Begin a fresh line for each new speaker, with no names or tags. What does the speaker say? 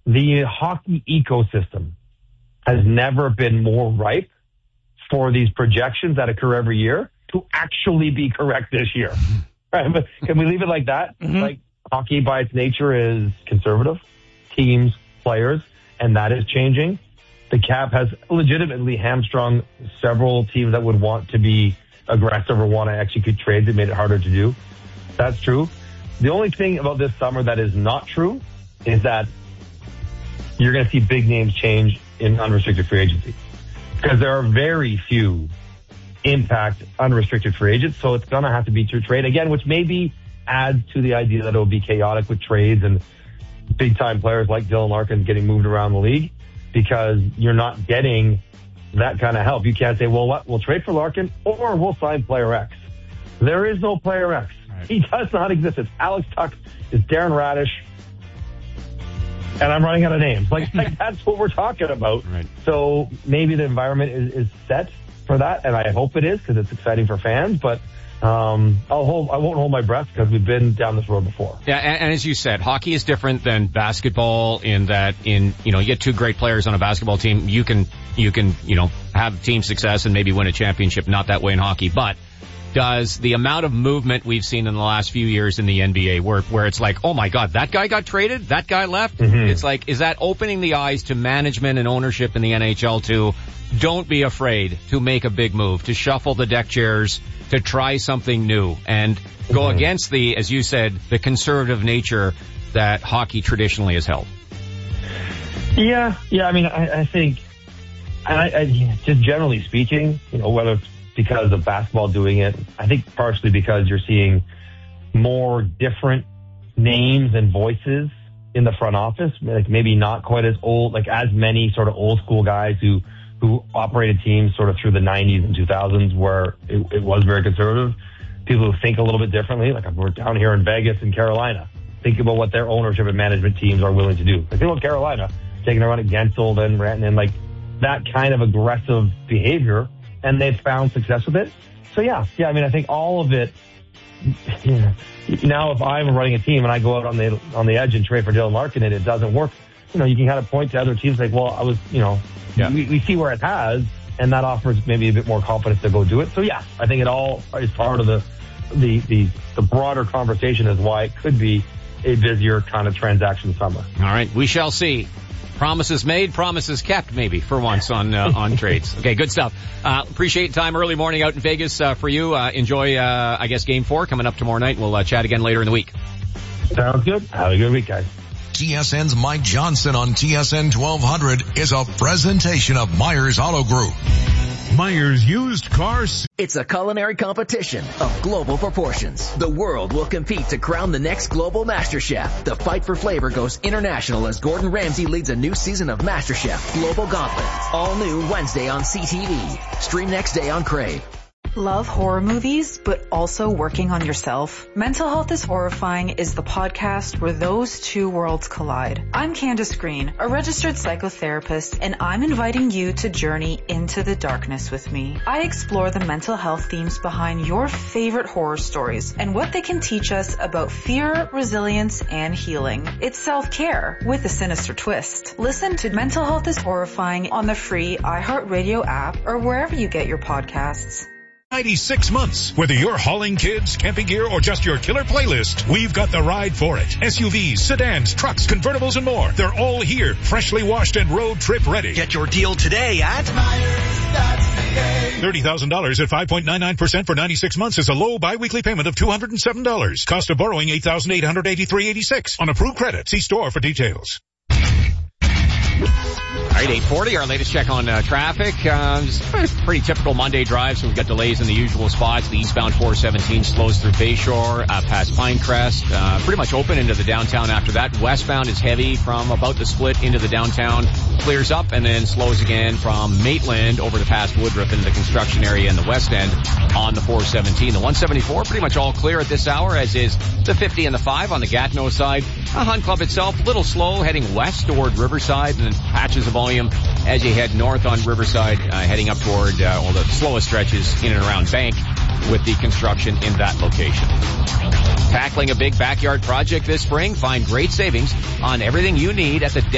the hockey ecosystem has never been more ripe for these projections that occur every year to actually be correct this year. Right? But can we leave it like that?
Mm-hmm.
Like, hockey by its nature is conservative, teams, players, and that is changing. The cap has legitimately hamstrung several teams that would want to be aggressive or want to execute trades. It made it harder to do. That's true. The only thing about this summer that is not true is that you're going to see big names change in unrestricted free agency, because there are very few impact unrestricted free agents. So it's going to have to be through trade again, which maybe adds to the idea that it will be chaotic with trades and big time players like Dylan Larkin getting moved around the league, because you're not getting that kind of help. You can't say, well, what? We'll trade for Larkin or we'll sign player X. There is no player X. Right. He does not exist. It's Alex Tuch, it's Darren Radish, and I'm running out of names. Like that's what we're talking about.
Right.
So maybe the environment is set for that, and I hope it is, because it's exciting for fans. But I won't hold my breath, because we've been down this road before.
Yeah, and as you said, hockey is different than basketball in that you get two great players on a basketball team, you can have team success and maybe win a championship. Not that way in hockey, but does the amount of movement we've seen in the last few years in the NBA where it's like, oh my God, that guy got traded, that guy left. Mm-hmm. It's like, is that opening the eyes to management and ownership in the NHL to don't be afraid to make a big move, to shuffle the deck chairs, to try something new and go against the, as you said, the conservative nature that hockey traditionally has held?
Yeah. I mean, I think, just generally speaking, whether it's because of basketball doing it, I think partially because you're seeing more different names and voices in the front office, like maybe not quite as old, like as many sort of old school guys who operated teams sort of through the 90s and 2000s where it was very conservative. People who think a little bit differently, like we're down here in Vegas and Carolina, think about what their ownership and management teams are willing to do. Like think about Carolina taking a run at Gensel and Rantanen, like that kind of aggressive behavior, and they've found success with it. So yeah, I mean, I think all of it. Now, if I'm running a team and I go out on the edge and trade for Dylan Larkin and it doesn't work, you can kind of point to other teams like, well, I was, we see where it has, and that offers maybe a bit more confidence to go do it. So yeah, I think it all is part of the broader conversation as why it could be a busier kind of transaction summer.
All right, we shall see. Promises made, promises kept, maybe, for once on trades. Okay, good stuff. Appreciate time early morning out in Vegas for you. Enjoy, Game 4 coming up tomorrow night. We'll chat again later in the week.
Sounds good. Have a good week, guys.
TSN's Mike Johnson on TSN 1200 is a presentation of Myers Auto Group. Myers Used Cars.
It's a culinary competition of global proportions. The world will compete to crown the next global master chef. The fight for flavor goes international as Gordon Ramsay leads a new season of MasterChef Global Gauntlet. All new Wednesday on CTV. Stream next day on Crave.
Love horror movies, but also working on yourself? Mental Health is Horrifying is the podcast where those two worlds collide. I'm Candace Green, a registered psychotherapist, and I'm inviting you to journey into the darkness with me. I explore the mental health themes behind your favorite horror stories and what they can teach us about fear, resilience, and healing. It's self-care with a sinister twist. Listen to Mental Health is Horrifying on the free iHeartRadio app or wherever you get your podcasts.
96 months. Whether you're hauling kids, camping gear, or just your killer playlist, we've got the ride for it. SUVs, sedans, trucks, convertibles, and more. They're all here, freshly washed and road trip ready.
Get your deal today at
$30,000 at 5.99% for 96 months is a low biweekly payment of $207. Cost of borrowing $8,883.86 on approved credit. See store for details.
All right, 8:40, our latest check on traffic. Just a pretty typical Monday drive, so we've got delays in the usual spots. The eastbound 417 slows through Bayshore, past Pinecrest, pretty much open into the downtown after that. Westbound is heavy from about the split into the downtown, clears up, and then slows again from Maitland over to past Woodruff into the construction area in the west end on the 417. The 174, pretty much all clear at this hour, as is the 50 and the 5 on the Gatineau side. Hunt Club itself, a little slow, heading west toward Riverside, and then patches of volume as you head north on Riverside, heading up toward the slowest stretches in and around Bank with the construction in that location. Tackling a big backyard project this spring? Find great savings on everything you need at the